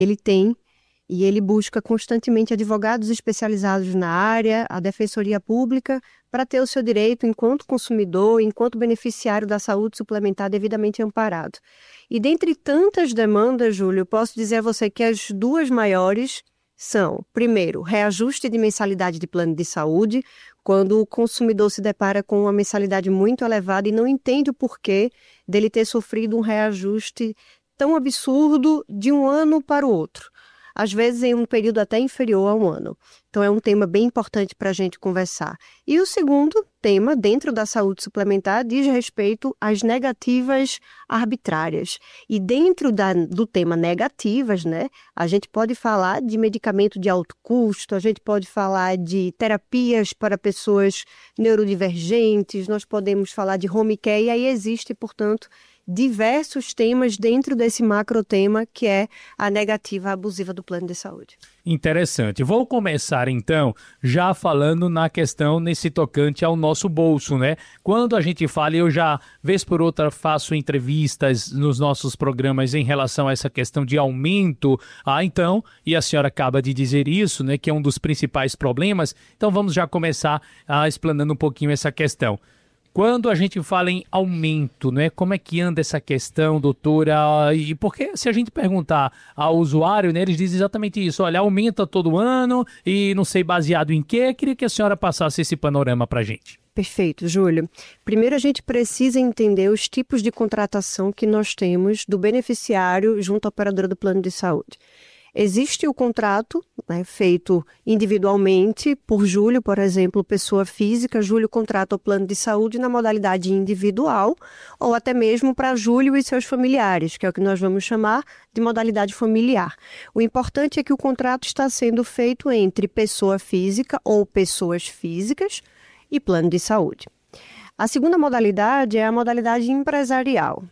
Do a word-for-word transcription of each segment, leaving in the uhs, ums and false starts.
ele tem e ele busca constantemente advogados especializados na área, a defensoria pública, para ter o seu direito enquanto consumidor, enquanto beneficiário da saúde suplementar devidamente amparado. E dentre tantas demandas, Júlio, posso dizer a você que as duas maiores são, primeiro, reajuste de mensalidade de plano de saúde, quando o consumidor se depara com uma mensalidade muito elevada e não entende o porquê dele ter sofrido um reajuste tão absurdo de um ano para o outro. Às vezes em um período até inferior a um ano. Então é um tema bem importante para a gente conversar. E o segundo tema, dentro da saúde suplementar, diz respeito às negativas arbitrárias. E dentro da, do tema negativas, né, a gente pode falar de medicamento de alto custo, a gente pode falar de terapias para pessoas neurodivergentes, nós podemos falar de home care, e aí existe, portanto, diversos temas dentro desse macro tema que é a negativa abusiva do plano de saúde. Interessante. Vou começar então já falando na questão nesse tocante ao nosso bolso, né? Quando a gente fala, eu já vez por outra faço entrevistas nos nossos programas em relação a essa questão de aumento, ah, então, e a senhora acaba de dizer isso, né, que é um dos principais problemas, então vamos já começar ah, explanando um pouquinho essa questão. Quando a gente fala em aumento, né, como é que anda essa questão, doutora? E porque se a gente perguntar ao usuário, né, eles dizem exatamente isso, olha, aumenta todo ano e não sei baseado em quê. Queria que a senhora passasse esse panorama para a gente. Perfeito, Júlio. Primeiro a gente precisa entender os tipos de contratação que nós temos do beneficiário junto à operadora do plano de saúde. Existe o contrato, né, feito individualmente por Júlio, por exemplo, pessoa física. Júlio contrata o plano de saúde na modalidade individual ou até mesmo para Júlio e seus familiares, que é o que nós vamos chamar de modalidade familiar. O importante é que o contrato está sendo feito entre pessoa física ou pessoas físicas e plano de saúde. A segunda modalidade é a modalidade empresarial.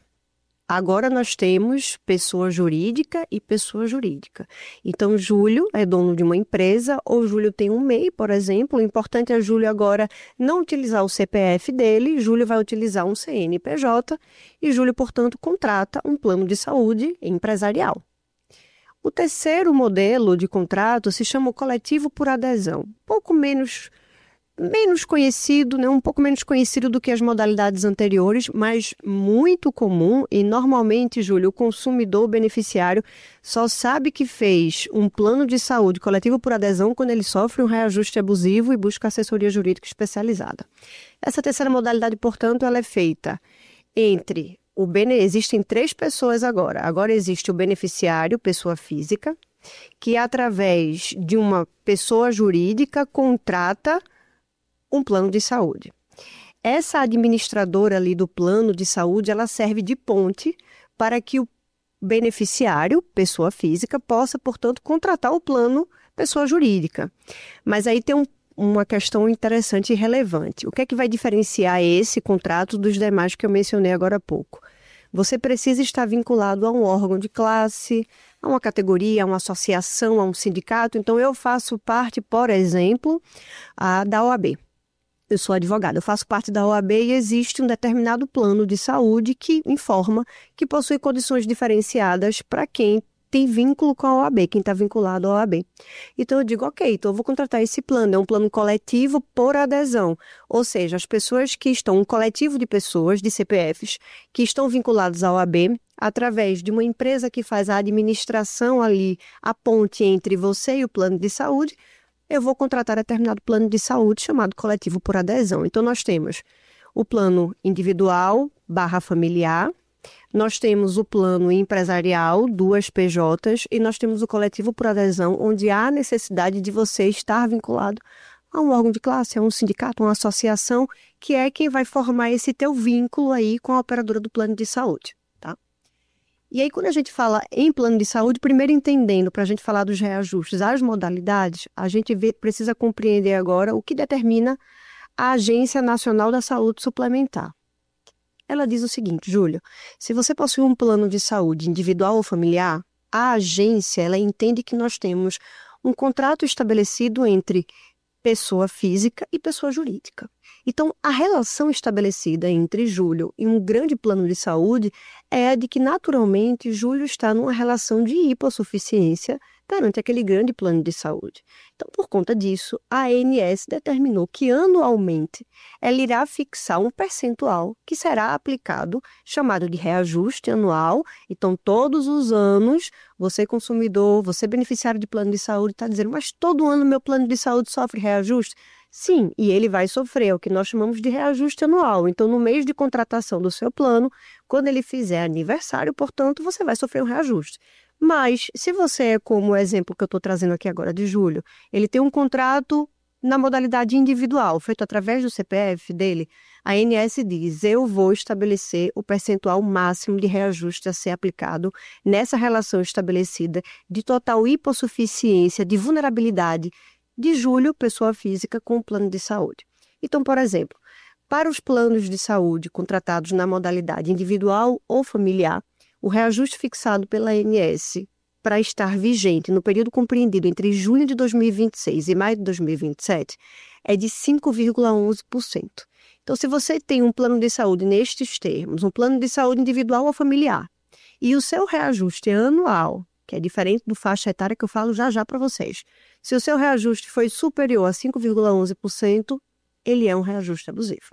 Agora nós temos pessoa jurídica e pessoa jurídica. Então, Júlio é dono de uma empresa, ou Júlio tem um M E I, por exemplo. O importante é Júlio agora não utilizar o C P F dele, Júlio vai utilizar um C N P J e Júlio, portanto, contrata um plano de saúde empresarial. O terceiro modelo de contrato se chama o coletivo por adesão, pouco menos menos conhecido, né? Um pouco menos conhecido do que as modalidades anteriores, mas muito comum e normalmente, Júlio, o consumidor beneficiário só sabe que fez um plano de saúde coletivo por adesão quando ele sofre um reajuste abusivo e busca assessoria jurídica especializada. Essa terceira modalidade, portanto, ela é feita entre o bene... Existem três pessoas agora. Agora existe o beneficiário, pessoa física, que através de uma pessoa jurídica contrata um plano de saúde. Essa administradora ali do plano de saúde, ela serve de ponte para que o beneficiário, pessoa física, possa, portanto, contratar o plano pessoa jurídica. Mas aí tem um, uma questão interessante e relevante. O que é que vai diferenciar esse contrato dos demais que eu mencionei agora há pouco? Você precisa estar vinculado a um órgão de classe, a uma categoria, a uma associação, a um sindicato. Então, eu faço parte, por exemplo, a, da O A B. Eu sou advogada, eu faço parte da O A B e existe um determinado plano de saúde que informa que possui condições diferenciadas para quem tem vínculo com a O A B, quem está vinculado à O A B. Então eu digo, ok, então eu vou contratar esse plano, é um plano coletivo por adesão, ou seja, as pessoas que estão, um coletivo de pessoas, de C P Fs, que estão vinculados à O A B, através de uma empresa que faz a administração ali, a ponte entre você e o plano de saúde, eu vou contratar determinado plano de saúde chamado coletivo por adesão. Então, nós temos o plano individual barra familiar, nós temos o plano empresarial, duas P Js, e nós temos o coletivo por adesão, onde há necessidade de você estar vinculado a um órgão de classe, a um sindicato, a uma associação, que é quem vai formar esse teu vínculo aí com a operadora do plano de saúde. E aí, quando a gente fala em plano de saúde, primeiro entendendo, para a gente falar dos reajustes, as modalidades, a gente vê, precisa compreender agora o que determina a Agência Nacional da Saúde Suplementar. Ela diz o seguinte, Júlio, se você possui um plano de saúde individual ou familiar, a agência ela entende que nós temos um contrato estabelecido entre pessoa física e pessoa jurídica. Então, a relação estabelecida entre Júlio e um grande plano de saúde é a de que, naturalmente, Júlio está numa relação de hipossuficiência perante aquele grande plano de saúde. Então, por conta disso, a A N S determinou que, anualmente, ela irá fixar um percentual que será aplicado, chamado de reajuste anual. Então, todos os anos, você consumidor, você beneficiário de plano de saúde, está dizendo, mas todo ano meu plano de saúde sofre reajuste? Sim, e ele vai sofrer, é o que nós chamamos de reajuste anual. Então, no mês de contratação do seu plano, quando ele fizer aniversário, portanto, você vai sofrer um reajuste. Mas, se você é como o exemplo que eu estou trazendo aqui agora de Júlio, ele tem um contrato na modalidade individual, feito através do C P F dele, a A N S diz, eu vou estabelecer o percentual máximo de reajuste a ser aplicado nessa relação estabelecida de total hipossuficiência, de vulnerabilidade de Júlio, pessoa física, com o plano de saúde. Então, por exemplo, para os planos de saúde contratados na modalidade individual ou familiar, o reajuste fixado pela A N S para estar vigente no período compreendido entre junho de dois mil e vinte e seis e maio de dois mil e vinte e sete é de cinco vírgula onze por cento. Então, se você tem um plano de saúde nestes termos, um plano de saúde individual ou familiar, e o seu reajuste é anual, que é diferente do faixa etária que eu falo já já para vocês, se o seu reajuste foi superior a cinco vírgula onze por cento, ele é um reajuste abusivo.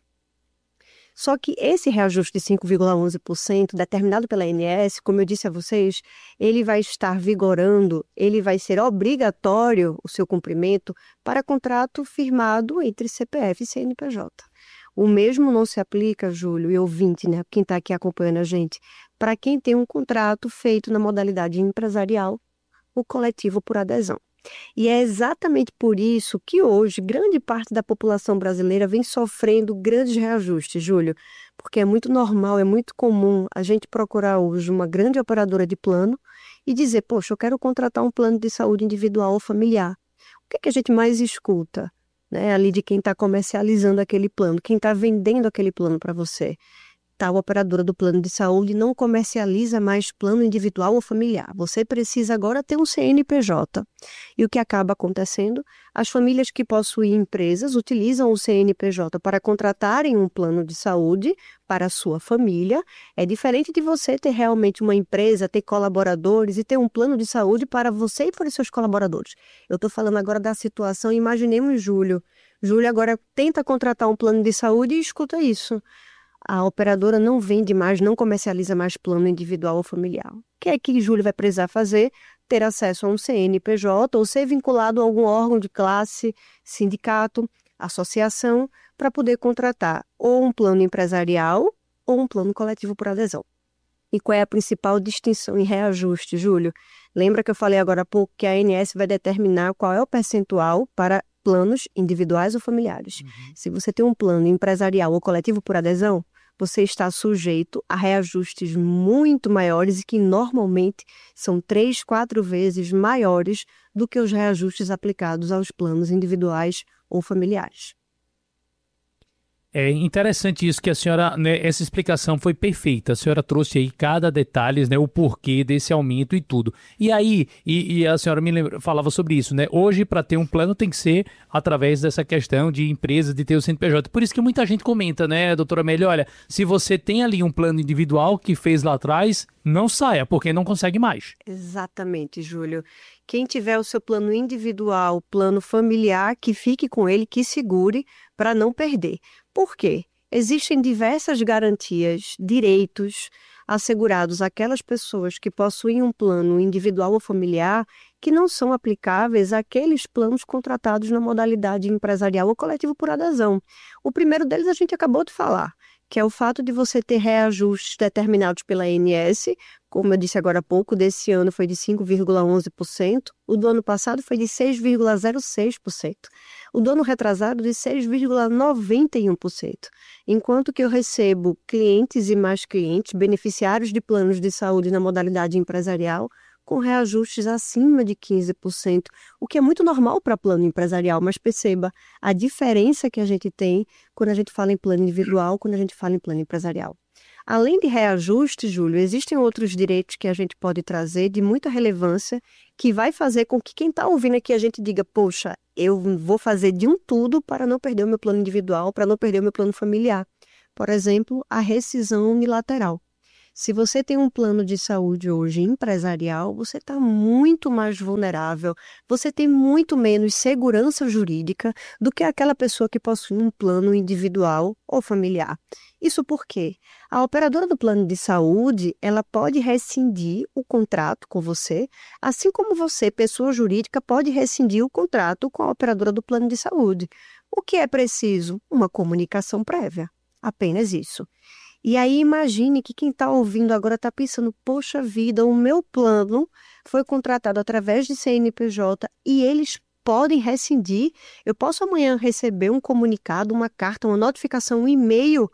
Só que esse reajuste de cinco vírgula onze por cento, determinado pela A N S, como eu disse a vocês, ele vai estar vigorando, ele vai ser obrigatório o seu cumprimento para contrato firmado entre C P F e C N P J. O mesmo não se aplica, Júlio, e ouvinte, né, quem está aqui acompanhando a gente, para quem tem um contrato feito na modalidade empresarial, o coletivo por adesão. E é exatamente por isso que hoje grande parte da população brasileira vem sofrendo grandes reajustes, Júlio, porque é muito normal, é muito comum a gente procurar hoje uma grande operadora de plano e dizer, poxa, eu quero contratar um plano de saúde individual ou familiar. O que é que a gente mais escuta, né, ali de quem está comercializando aquele plano, quem está vendendo aquele plano para você? Tal operadora do plano de saúde não comercializa mais plano individual ou familiar. Você precisa agora ter um C N P J. E o que acaba acontecendo? As famílias que possuem empresas utilizam o C N P J para contratarem um plano de saúde para a sua família. É diferente de você ter realmente uma empresa, ter colaboradores e ter um plano de saúde para você e para os seus colaboradores. Eu estou falando agora da situação, imaginemos Júlio. Júlio agora tenta contratar um plano de saúde e escuta isso. A operadora não vende mais, não comercializa mais plano individual ou familiar. O que é que Júlio vai precisar fazer? Ter acesso a um C N P J ou ser vinculado a algum órgão de classe, sindicato, associação, para poder contratar ou um plano empresarial ou um plano coletivo por adesão. E qual é a principal distinção em reajuste, Júlio? Lembra que eu falei agora há pouco que a A N S vai determinar qual é o percentual para planos individuais ou familiares. Uhum. Se você tem um plano empresarial ou coletivo por adesão, você está sujeito a reajustes muito maiores e que normalmente são três, quatro vezes maiores do que os reajustes aplicados aos planos individuais ou familiares. É interessante isso que a senhora, né, essa explicação foi perfeita. A senhora trouxe aí cada detalhe, né, o porquê desse aumento e tudo. E aí, e, e a senhora me lembra, falava sobre isso, né? Hoje, para ter um plano, tem que ser através dessa questão de empresa, de ter o C N P J. Por isso que muita gente comenta, né, doutora Amélia, olha, se você tem ali um plano individual que fez lá atrás, não saia, porque não consegue mais. Exatamente, Júlio. Quem tiver o seu plano individual, plano familiar, que fique com ele, que segure para não perder. Por quê? Existem diversas garantias, direitos assegurados àquelas pessoas que possuem um plano individual ou familiar que não são aplicáveis àqueles planos contratados na modalidade empresarial ou coletivo por adesão. O primeiro deles a gente acabou de falar, que é o fato de você ter reajustes determinados pela A N S, como eu disse agora há pouco, desse ano foi de cinco vírgula onze por cento, o do ano passado foi de seis vírgula zero seis por cento, o do ano retrasado de seis vírgula noventa e um por cento, enquanto que eu recebo clientes e mais clientes, beneficiários de planos de saúde na modalidade empresarial, com reajustes acima de quinze por cento, o que é muito normal para plano empresarial, mas perceba a diferença que a gente tem quando a gente fala em plano individual, quando a gente fala em plano empresarial. Além de reajuste, Júlio, existem outros direitos que a gente pode trazer de muita relevância que vai fazer com que quem está ouvindo aqui a gente diga, poxa, eu vou fazer de um tudo para não perder o meu plano individual, para não perder o meu plano familiar. Por exemplo, a rescisão unilateral. Se você tem um plano de saúde hoje empresarial, você está muito mais vulnerável, você tem muito menos segurança jurídica do que aquela pessoa que possui um plano individual ou familiar. Isso porque a operadora do plano de saúde, ela pode rescindir o contrato com você, assim como você, pessoa jurídica, pode rescindir o contrato com a operadora do plano de saúde. O que é preciso? Uma comunicação prévia. Apenas isso. E aí imagine que quem está ouvindo agora está pensando, poxa vida, o meu plano foi contratado através de C N P J e eles podem rescindir. Eu posso amanhã receber um comunicado, uma carta, uma notificação, um e-mail?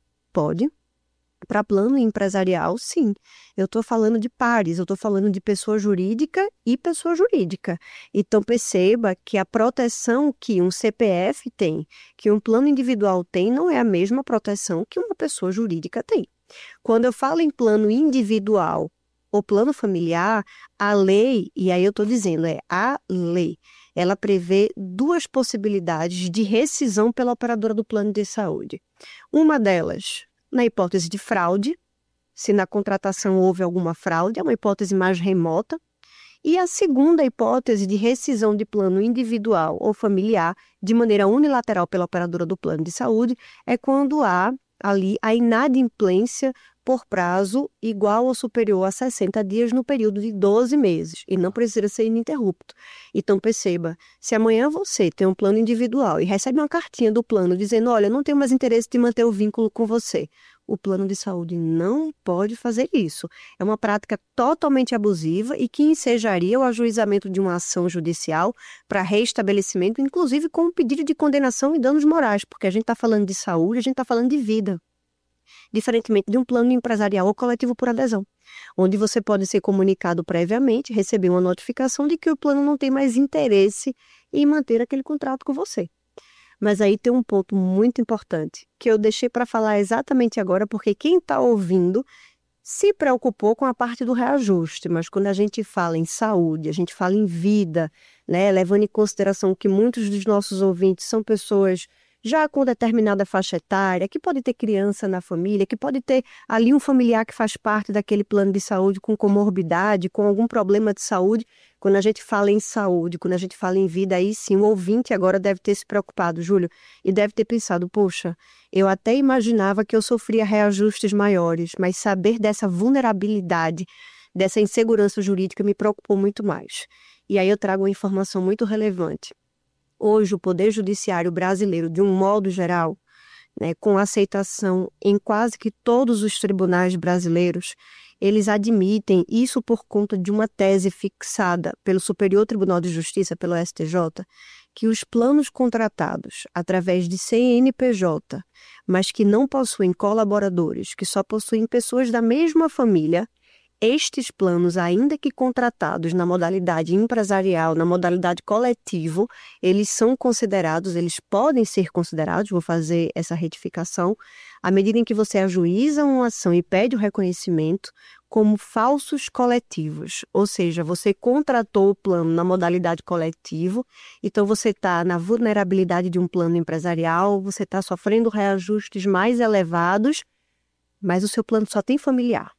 Pode. Para plano empresarial, sim. Eu estou falando de pares, eu estou falando de pessoa jurídica e pessoa jurídica. Então, perceba que a proteção que um C P F tem, que um plano individual tem, não é a mesma proteção que uma pessoa jurídica tem. Quando eu falo em plano individual ou plano familiar, a lei, e aí eu estou dizendo, é a lei, ela prevê duas possibilidades de rescisão pela operadora do plano de saúde. Uma delas, na hipótese de fraude, se na contratação houve alguma fraude, é uma hipótese mais remota. E a segunda hipótese de rescisão de plano individual ou familiar de maneira unilateral pela operadora do plano de saúde é quando há ali a inadimplência por prazo igual ou superior a sessenta dias no período de doze meses, e não precisa ser ininterrupto. Então, perceba, se amanhã você tem um plano individual e recebe uma cartinha do plano dizendo, olha, não tenho mais interesse de manter o vínculo com você, o plano de saúde não pode fazer isso. É uma prática totalmente abusiva e que ensejaria o ajuizamento de uma ação judicial para reestabelecimento, inclusive com um pedido de condenação e danos morais, porque a gente está falando de saúde, a gente está falando de vida. Diferentemente de um plano empresarial ou coletivo por adesão, onde você pode ser comunicado previamente, receber uma notificação de que o plano não tem mais interesse em manter aquele contrato com você. Mas aí tem um ponto muito importante, que eu deixei para falar exatamente agora, porque quem está ouvindo se preocupou com a parte do reajuste, mas quando a gente fala em saúde, a gente fala em vida, né, levando em consideração que muitos dos nossos ouvintes são pessoas já com determinada faixa etária, que pode ter criança na família, que pode ter ali um familiar que faz parte daquele plano de saúde com comorbidade, com algum problema de saúde. Quando a gente fala em saúde, quando a gente fala em vida, aí sim, o ouvinte agora deve ter se preocupado, Júlio, e deve ter pensado, poxa, eu até imaginava que eu sofria reajustes maiores, mas saber dessa vulnerabilidade, dessa insegurança jurídica me preocupou muito mais. E aí eu trago uma informação muito relevante. Hoje, o Poder Judiciário brasileiro, de um modo geral, né, com aceitação em quase que todos os tribunais brasileiros, eles admitem, isso por conta de uma tese fixada pelo Superior Tribunal de Justiça, pelo S T J, que os planos contratados através de C N P J, mas que não possuem colaboradores, que só possuem pessoas da mesma família, estes planos, ainda que contratados na modalidade empresarial, na modalidade coletivo, eles são considerados, eles podem ser considerados, vou fazer essa retificação, à medida em que você ajuiza uma ação e pede o reconhecimento, como falsos coletivos. Ou seja, você contratou o plano na modalidade coletivo, então você está na vulnerabilidade de um plano empresarial, você está sofrendo reajustes mais elevados, mas o seu plano só tem familiar.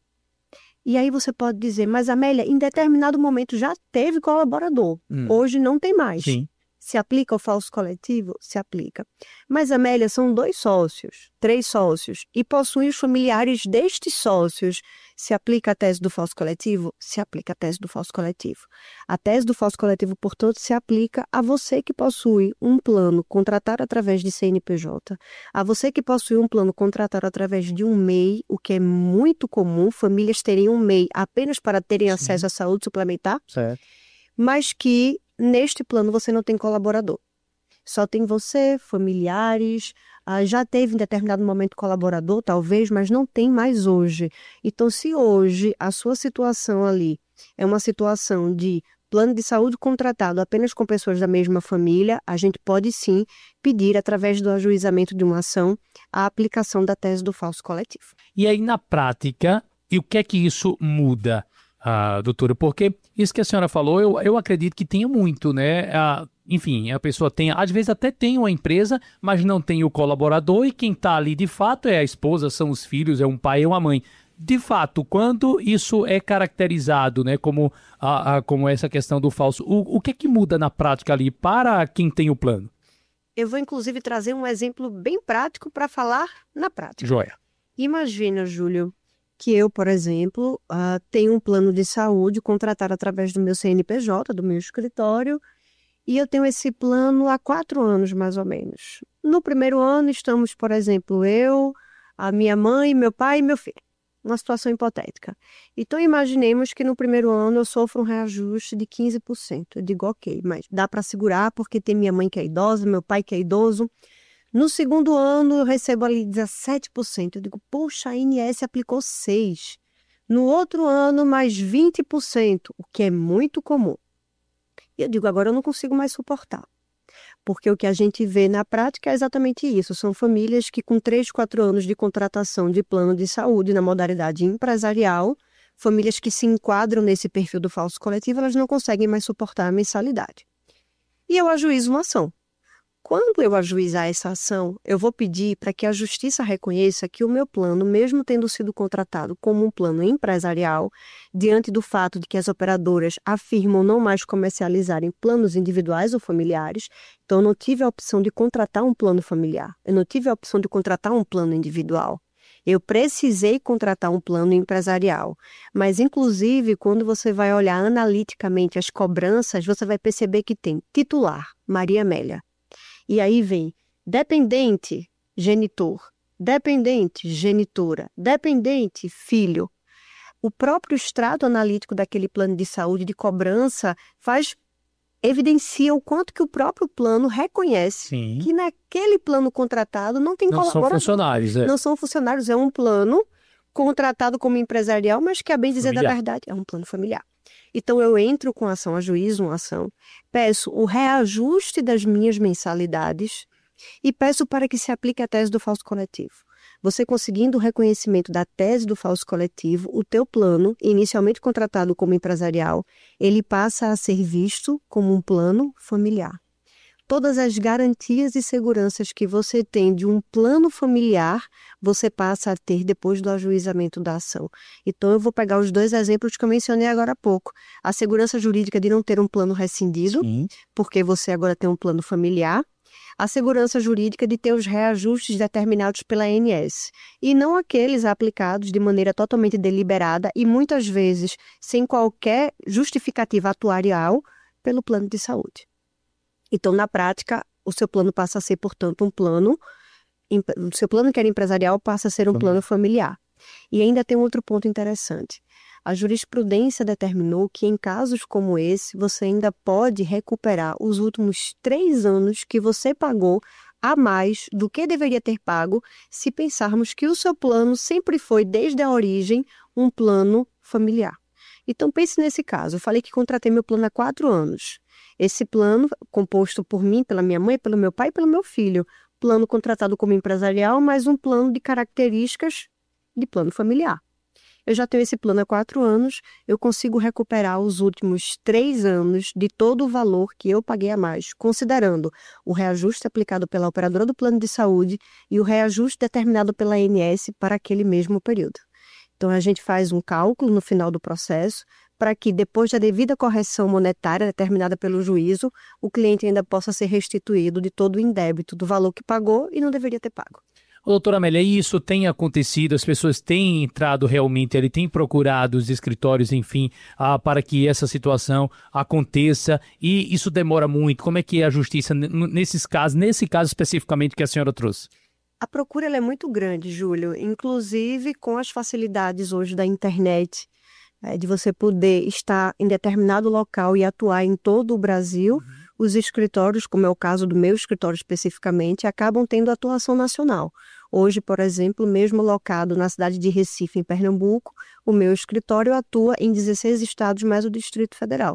E aí você pode dizer, mas Amélia, em determinado momento já teve colaborador, hum. hoje não tem mais. Sim. Se aplica o falso coletivo? Se aplica. Mas Amélia, são dois sócios, três sócios, e possuem os familiares destes sócios. Se aplica a tese do falso coletivo? Se aplica a tese do falso coletivo. A tese do falso coletivo, portanto, se aplica a você que possui um plano contratado através de C N P J, a você que possui um plano contratado através de um M E I, o que é muito comum, famílias terem um M E I apenas para terem Sim. acesso à saúde suplementar, certo. Mas que neste plano você não tem colaborador. Só tem você, familiares, ah, já teve em determinado momento colaborador, talvez, mas não tem mais hoje. Então, se hoje a sua situação ali é uma situação de plano de saúde contratado apenas com pessoas da mesma família, a gente pode sim pedir, através do ajuizamento de uma ação, a aplicação da tese do falso coletivo. E aí, na prática, e o que é que isso muda, ah, doutora? Porque isso que a senhora falou, eu, eu acredito que tenha muito, né? Ah, enfim, a pessoa tem, às vezes até tem uma empresa, mas não tem o colaborador, e quem está ali de fato é a esposa, são os filhos, é um pai e uma mãe. De fato, quando isso é caracterizado, né, como, a, a, como essa questão do falso, o, o que é que muda na prática ali para quem tem o plano? Eu vou, inclusive, trazer um exemplo bem prático para falar na prática. Joia. Imagina, Júlio, que eu, por exemplo, uh, tenho um plano de saúde contratado através do meu C N P J, do meu escritório, e eu tenho esse plano há quatro anos, mais ou menos. No primeiro ano, estamos, por exemplo, eu, a minha mãe, meu pai e meu filho. Uma situação hipotética. Então, imaginemos que no primeiro ano eu sofro um reajuste de quinze por cento. Eu digo, ok, mas dá para segurar porque tem minha mãe que é idosa, meu pai que é idoso. No segundo ano eu recebo ali dezessete por cento. Eu digo, poxa, a A N S aplicou seis por cento. No outro ano, mais vinte por cento, o que é muito comum. E eu digo, agora eu não consigo mais suportar. Porque o que a gente vê na prática é exatamente isso. São famílias que com três, quatro anos de contratação de plano de saúde na modalidade empresarial, famílias que se enquadram nesse perfil do falso coletivo, elas não conseguem mais suportar a mensalidade. E eu ajuizo uma ação. Quando eu ajuizar essa ação, eu vou pedir para que a Justiça reconheça que o meu plano, mesmo tendo sido contratado como um plano empresarial, diante do fato de que as operadoras afirmam não mais comercializarem planos individuais ou familiares, então eu não tive a opção de contratar um plano familiar, eu não tive a opção de contratar um plano individual. Eu precisei contratar um plano empresarial, mas inclusive quando você vai olhar analiticamente as cobranças, você vai perceber que tem titular, Maria Amélia. E aí vem dependente, genitor, dependente, genitora, dependente, filho. O próprio extrato analítico daquele plano de saúde de cobrança faz, evidencia o quanto que o próprio plano reconhece Sim. que naquele plano contratado não tem Não colaborador. são funcionários, é. Não são funcionários, é um plano contratado como empresarial, mas que, a bem dizer familiar. Da verdade, é um plano familiar. Então, eu entro com ação, ajuizo uma ação, peço o reajuste das minhas mensalidades e peço para que se aplique a tese do falso coletivo. Você conseguindo o reconhecimento da tese do falso coletivo, o teu plano, inicialmente contratado como empresarial, ele passa a ser visto como um plano familiar. Todas as garantias e seguranças que você tem de um plano familiar, você passa a ter depois do ajuizamento da ação. Então, eu vou pegar os dois exemplos que eu mencionei agora há pouco. A segurança jurídica de não ter um plano rescindido, Sim. porque você agora tem um plano familiar. A segurança jurídica de ter os reajustes determinados pela A N S. E não aqueles aplicados de maneira totalmente deliberada e muitas vezes sem qualquer justificativa atuarial pelo plano de saúde. Então, na prática, o seu plano passa a ser, portanto, um plano, o seu plano que era empresarial passa a ser um plano familiar. E ainda tem um outro ponto interessante. A jurisprudência determinou que em casos como esse, você ainda pode recuperar os últimos três anos que você pagou a mais do que deveria ter pago se pensarmos que o seu plano sempre foi, desde a origem, um plano familiar. Então, pense nesse caso. Eu falei que contratei meu plano há quatro anos. Esse plano, composto por mim, pela minha mãe, pelo meu pai e pelo meu filho. Plano contratado como empresarial, mas um plano de características de plano familiar. Eu já tenho esse plano há quatro anos, eu consigo recuperar os últimos três anos de todo o valor que eu paguei a mais, considerando o reajuste aplicado pela operadora do plano de saúde e o reajuste determinado pela A N S para aquele mesmo período. Então, a gente faz um cálculo no final do processo para que, depois da devida correção monetária determinada pelo juízo, o cliente ainda possa ser restituído de todo o indébito do valor que pagou e não deveria ter pago. Doutora Amélia, isso tem acontecido, as pessoas têm entrado realmente, ele tem procurado os escritórios, enfim, ah, para que essa situação aconteça e isso demora muito. Como é que é a justiça nesses casos, nesse caso especificamente que a senhora trouxe? A procura ela é muito grande, Júlio, inclusive com as facilidades hoje da internet, é, de você poder estar em determinado local e atuar em todo o Brasil. Uhum. Os escritórios, como é o caso do meu escritório especificamente, acabam tendo atuação nacional. Hoje, por exemplo, mesmo locado na cidade de Recife, em Pernambuco, o meu escritório atua em dezesseis estados mais o Distrito Federal.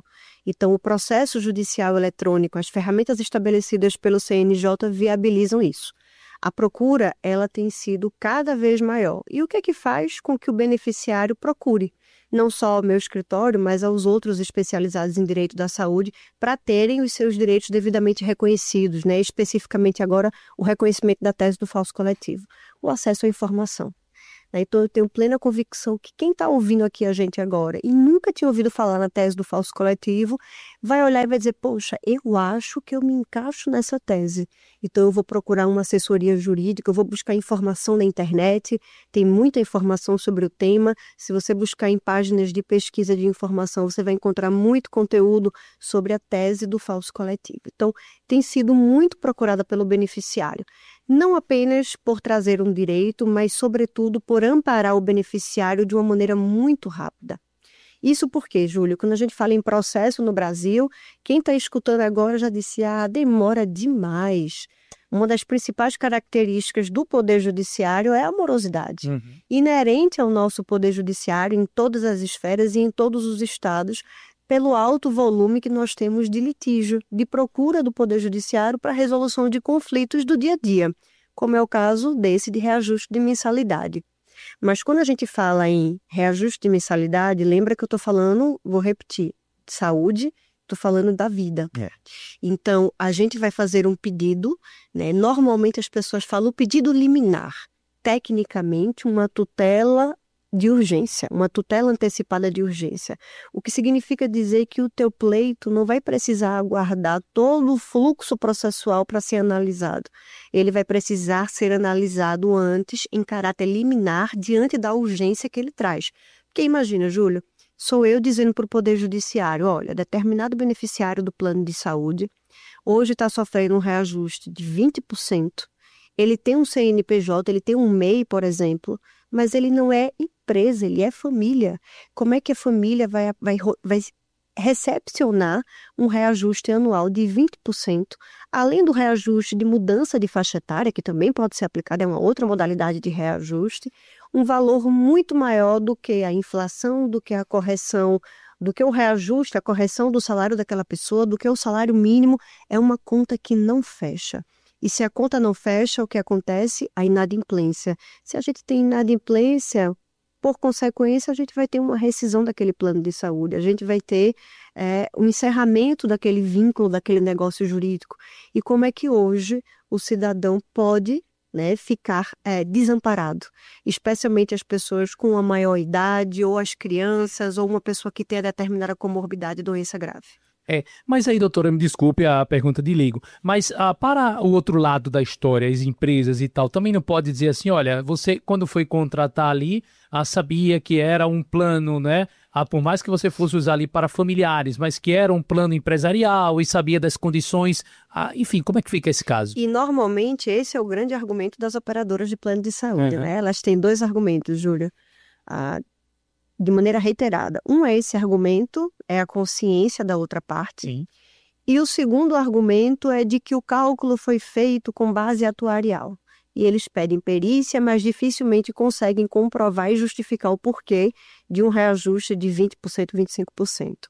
Então, o processo judicial eletrônico, as ferramentas estabelecidas pelo C N J viabilizam isso. A procura, ela tem sido cada vez maior. E o que é que faz com que o beneficiário procure? Não só ao meu escritório, mas aos outros especializados em direito da saúde, para terem os seus direitos devidamente reconhecidos, né? Especificamente agora, o reconhecimento da tese do falso coletivo, o acesso à informação. Então, eu tenho plena convicção que quem está ouvindo aqui a gente agora e nunca tinha ouvido falar na tese do falso coletivo, vai olhar e vai dizer, poxa, eu acho que eu me encaixo nessa tese. Então, eu vou procurar uma assessoria jurídica, eu vou buscar informação na internet, tem muita informação sobre o tema. Se você buscar em páginas de pesquisa de informação, você vai encontrar muito conteúdo sobre a tese do falso coletivo. Então, tem sido muito procurada pelo beneficiário. Não apenas por trazer um direito, mas, sobretudo, por amparar o beneficiário de uma maneira muito rápida. Isso porque, Júlio, quando a gente fala em processo no Brasil, quem está escutando agora já disse, ah, demora demais. Uma das principais características do Poder Judiciário é a morosidade. Uhum. Inerente ao nosso Poder Judiciário, em todas as esferas e em todos os estados, pelo alto volume que nós temos de litígio, de procura do Poder Judiciário para resolução de conflitos do dia a dia, como é o caso desse de reajuste de mensalidade. Mas quando a gente fala em reajuste de mensalidade, lembra que eu estou falando, vou repetir, de saúde, estou falando da vida. É. Então, a gente vai fazer um pedido, né? Normalmente as pessoas falam o pedido liminar, tecnicamente uma tutela de urgência, uma tutela antecipada de urgência, o que significa dizer que o teu pleito não vai precisar aguardar todo o fluxo processual para ser analisado. Ele vai precisar ser analisado antes em caráter liminar diante da urgência que ele traz. Porque imagina, Júlio, sou eu dizendo para o Poder Judiciário, olha, determinado beneficiário do plano de saúde hoje está sofrendo um reajuste de vinte por cento, ele tem um C N P J, ele tem um M E I, por exemplo, mas ele não é empresa, ele é família. Como é que a família vai, vai, vai recepcionar um reajuste anual de vinte por cento, além do reajuste de mudança de faixa etária, que também pode ser aplicado, é uma outra modalidade de reajuste, um valor muito maior do que a inflação, do que a correção, do que o reajuste, a correção do salário daquela pessoa, do que o salário mínimo, é uma conta que não fecha. E se a conta não fecha, o que acontece? A inadimplência. Se a gente tem inadimplência, por consequência, a gente vai ter uma rescisão daquele plano de saúde, a gente vai ter é, um encerramento daquele vínculo, daquele negócio jurídico. E como é que hoje o cidadão pode, né, ficar é, desamparado? Especialmente as pessoas com uma maior idade, ou as crianças, ou uma pessoa que tenha determinada comorbidade, doença grave. É, mas aí, doutora, me desculpe a pergunta de leigo, mas ah, para o outro lado da história, as empresas e tal, também não pode dizer assim, olha, você quando foi contratar ali, ah, sabia que era um plano, né, ah, por mais que você fosse usar ali para familiares, mas que era um plano empresarial e sabia das condições, ah, enfim, como é que fica esse caso? E normalmente esse é o grande argumento das operadoras de plano de saúde, uhum. né? Elas têm dois argumentos, Júlia. Ah, de maneira reiterada. Um é esse argumento, é a consciência da outra parte. Sim. E o segundo argumento é de que o cálculo foi feito com base atuarial. E eles pedem perícia, mas dificilmente conseguem comprovar e justificar o porquê de um reajuste de vinte por cento, vinte e cinco por cento.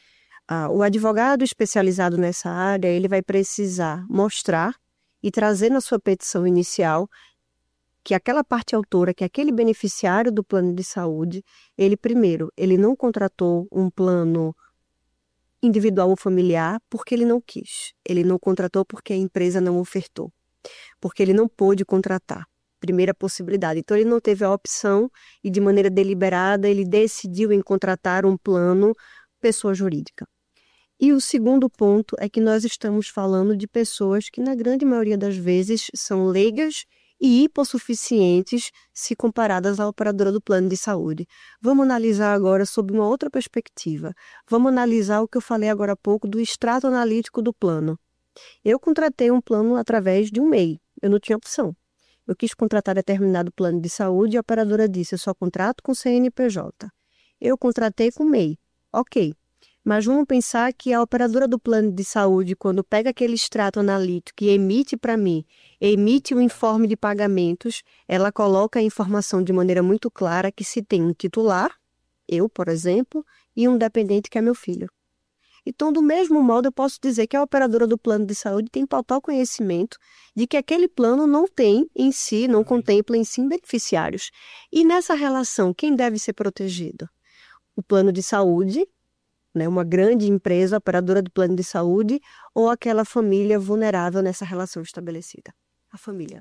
Ah, o advogado especializado nessa área, ele vai precisar mostrar e trazer na sua petição inicial que aquela parte autora, que aquele beneficiário do plano de saúde, ele primeiro, ele não contratou um plano individual ou familiar porque ele não quis. Ele não contratou porque a empresa não ofertou. Porque ele não pôde contratar. Primeira possibilidade. Então, ele não teve a opção e, de maneira deliberada, ele decidiu em contratar um plano pessoa jurídica. E o segundo ponto é que nós estamos falando de pessoas que, na grande maioria das vezes, são leigas e hipossuficientes se comparadas à operadora do plano de saúde. Vamos analisar agora sob uma outra perspectiva. Vamos analisar o que eu falei agora há pouco do extrato analítico do plano. Eu contratei um plano através de um M E I. Eu não tinha opção. Eu quis contratar determinado plano de saúde e a operadora disse, eu só contrato com C N P J. Eu contratei com M E I. Ok. Mas vamos pensar que a operadora do plano de saúde, quando pega aquele extrato analítico e emite para mim, emite um informe de pagamentos, ela coloca a informação de maneira muito clara que se tem um titular, eu, por exemplo, e um dependente que é meu filho. Então, do mesmo modo, eu posso dizer que a operadora do plano de saúde tem total conhecimento de que aquele plano não tem em si, não contempla em si beneficiários. E nessa relação, quem deve ser protegido? O plano de saúde, né, uma grande empresa operadora do plano de saúde, ou aquela família vulnerável nessa relação estabelecida? A família.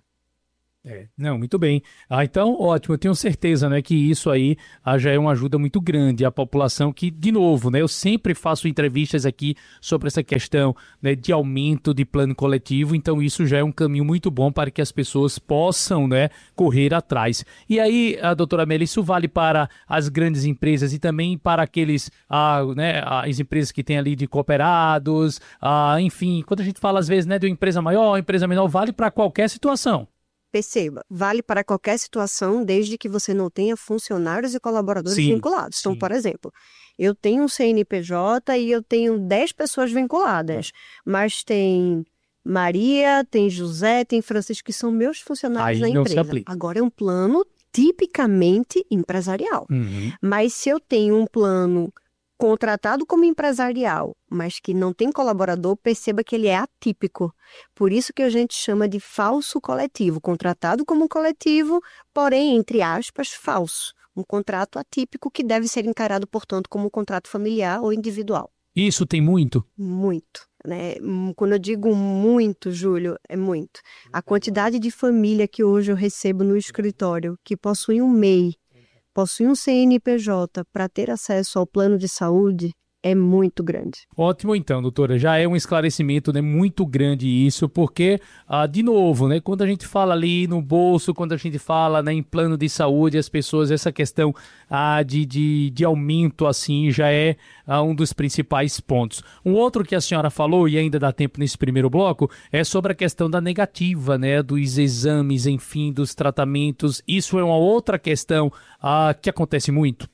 É, não, muito bem. Ah, então, ótimo, eu tenho certeza, né, que isso aí ah, já é uma ajuda muito grande à população que, de novo, né, eu sempre faço entrevistas aqui sobre essa questão, né, de aumento de plano coletivo, então isso já é um caminho muito bom para que as pessoas possam, né, correr atrás. E aí, a doutora Amélia, isso vale para as grandes empresas e também para aqueles, ah, né, as empresas que têm ali de cooperados, ah, enfim, quando a gente fala às vezes, né, de uma empresa maior, uma empresa menor, vale para qualquer situação. Perceba, vale para qualquer situação, desde que você não tenha funcionários e colaboradores Sim, vinculados. Então, sim. por exemplo, eu tenho um C N P J e eu tenho dez pessoas vinculadas, mas tem Maria, tem José, tem Francisco, que são meus funcionários Aí na não se empresa. aplica. Agora é um plano tipicamente empresarial. Uhum. Mas se eu tenho um plano contratado como empresarial, mas que não tem colaborador, perceba que ele é atípico. Por isso que a gente chama de falso coletivo, contratado como coletivo, porém, entre aspas, falso. Um contrato atípico que deve ser encarado, portanto, como um contrato familiar ou individual. Isso tem muito? Muito, né? Quando eu digo muito, Júlio, é muito. A quantidade de família que hoje eu recebo no escritório, que possui um M E I, possui um C N P J para ter acesso ao plano de saúde, é muito grande. Ótimo, então, doutora. Já é um esclarecimento, né, muito grande isso, porque, ah, de novo, né, quando a gente fala ali no bolso, quando a gente fala, né, em plano de saúde, as pessoas, essa questão ah, de, de, de aumento, assim, já é ah, um dos principais pontos. Um outro que a senhora falou, e ainda dá tempo nesse primeiro bloco, é sobre a questão da negativa, né, dos exames, enfim, dos tratamentos. Isso é uma outra questão ah, que acontece muito.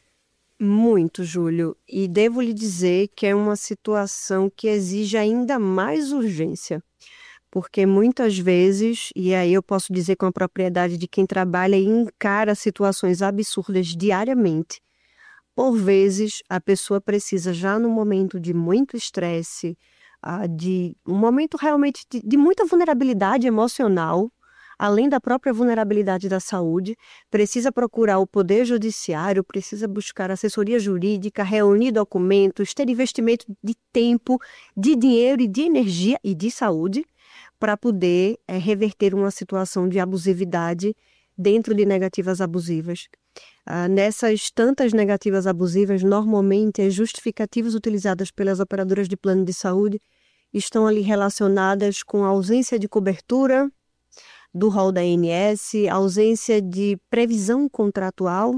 Muito, Júlio. E devo lhe dizer que é uma situação que exige ainda mais urgência. Porque muitas vezes, e aí eu posso dizer com a propriedade de quem trabalha e encara situações absurdas diariamente, por vezes a pessoa precisa já no momento de muito estresse, ah, de um momento realmente de, de muita vulnerabilidade emocional, além da própria vulnerabilidade da saúde, precisa procurar o Poder Judiciário, precisa buscar assessoria jurídica, reunir documentos, ter investimento de tempo, de dinheiro e de energia e de saúde para poder é, reverter uma situação de abusividade dentro de negativas abusivas. Ah, nessas tantas negativas abusivas, normalmente as justificativas utilizadas pelas operadoras de plano de saúde estão ali relacionadas com a ausência de cobertura do rol da A N S, ausência de previsão contratual,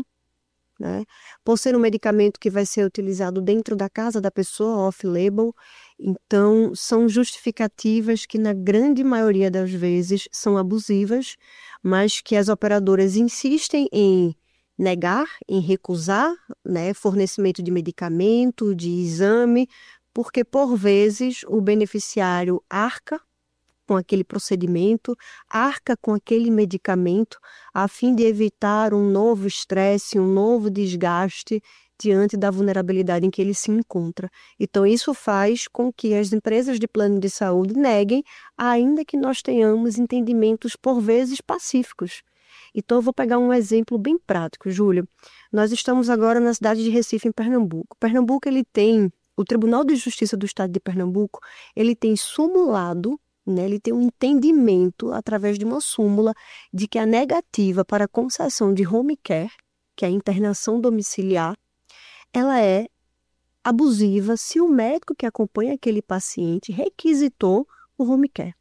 né? Por ser um medicamento que vai ser utilizado dentro da casa da pessoa, off-label, então são justificativas que na grande maioria das vezes são abusivas, mas que as operadoras insistem em negar, em recusar, né, fornecimento de medicamento, de exame, porque por vezes o beneficiário arca com aquele procedimento, arca com aquele medicamento, a fim de evitar um novo estresse, um novo desgaste diante da vulnerabilidade em que ele se encontra. Então, isso faz com que as empresas de plano de saúde neguem, ainda que nós tenhamos entendimentos, por vezes, pacíficos. Então, eu vou pegar um exemplo bem prático, Júlio. Nós estamos agora na cidade de Recife, em Pernambuco. Pernambuco, ele tem, o Tribunal de Justiça do Estado de Pernambuco, ele tem sumulado, né, ele tem um entendimento, através de uma súmula, de que a negativa para a concessão de home care, que é a internação domiciliar, ela é abusiva se o médico que acompanha aquele paciente requisitou o home care.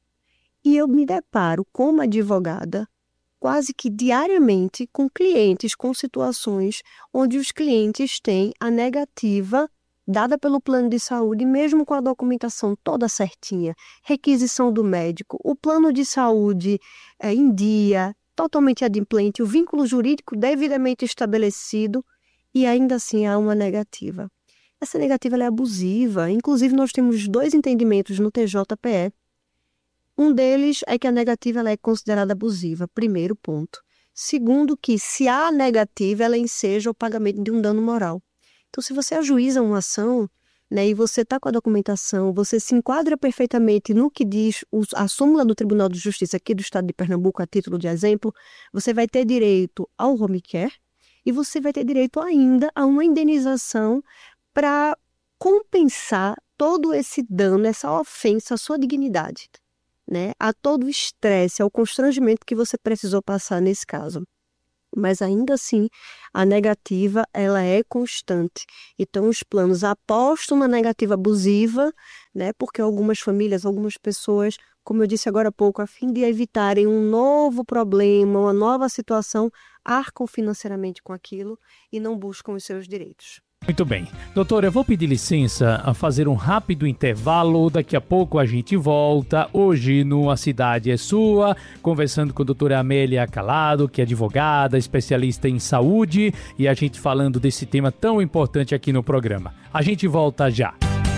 E eu me deparo como advogada, quase que diariamente, com clientes, com situações onde os clientes têm a negativa dada pelo plano de saúde, mesmo com a documentação toda certinha, requisição do médico, o plano de saúde é, em dia, totalmente adimplente, o vínculo jurídico devidamente estabelecido, e ainda assim há uma negativa. Essa negativa ela é abusiva, inclusive nós temos dois entendimentos no T J P E. Um deles é que a negativa ela é considerada abusiva, primeiro ponto. Segundo, que se há negativa, ela enseja o pagamento de um dano moral. Então, se você ajuiza uma ação, né, e você está com a documentação, você se enquadra perfeitamente no que diz os, a súmula do Tribunal de Justiça aqui do Estado de Pernambuco, a título de exemplo, você vai ter direito ao home care e você vai ter direito ainda a uma indenização para compensar todo esse dano, essa ofensa à sua dignidade, né, a todo o estresse, ao constrangimento que você precisou passar nesse caso. Mas ainda assim, a negativa, ela é constante. Então, os planos apostam na negativa abusiva, né? Porque algumas famílias, algumas pessoas, como eu disse agora há pouco, a fim de evitarem um novo problema, uma nova situação, arcam financeiramente com aquilo e não buscam os seus direitos. Muito bem. Doutora, eu vou pedir licença a fazer um rápido intervalo. Daqui a pouco a gente volta. Hoje no A Cidade é Sua, conversando com a doutora Amélia Calado, que é advogada, especialista em saúde, e a gente falando desse tema tão importante aqui no programa. A gente volta já.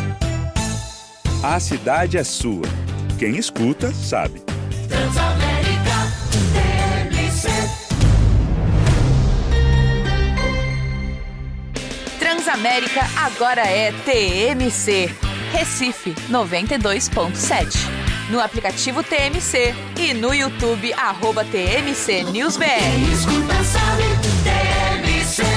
A Cidade é Sua. Quem escuta, sabe. Transamérica, T M C. Transamérica agora é T M C. Recife noventa e dois ponto sete. No aplicativo T M C e no YouTube, arroba T M C News B R. Quem escuta sabe, T M C.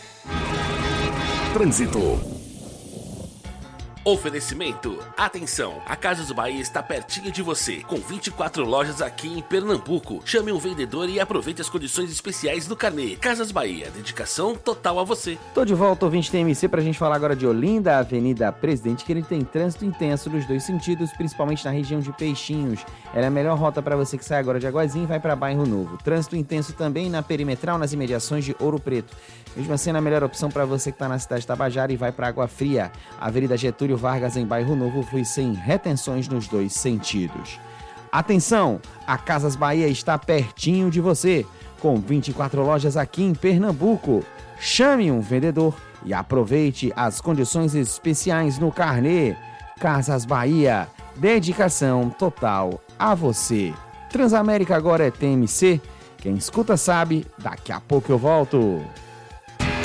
Trânsito. Oferecimento. Atenção, a Casas Bahia está pertinho de você, com vinte e quatro lojas aqui em Pernambuco. Chame um vendedor e aproveite as condições especiais do carnê. Casas Bahia, dedicação total a você. Tô de volta, ouvinte T M C, pra gente falar agora de Olinda, Avenida Presidente, que ele tem trânsito intenso nos dois sentidos, principalmente na região de Peixinhos. Ela é a melhor rota para você que sai agora de Aguazinho e vai para Bairro Novo. Trânsito intenso também na Perimetral, nas imediações de Ouro Preto. Mesmo assim, é a melhor opção para você que está na cidade de Tabajara e vai para Água Fria. Avenida Getúlio Vargas, em Bairro Novo, flui sem retenções nos dois sentidos. Atenção, a Casas Bahia está pertinho de você, com vinte e quatro lojas aqui em Pernambuco. Chame um vendedor e aproveite as condições especiais no carnê. Casas Bahia, dedicação total a você. Transamérica agora é T M C. Quem escuta sabe, daqui a pouco eu volto.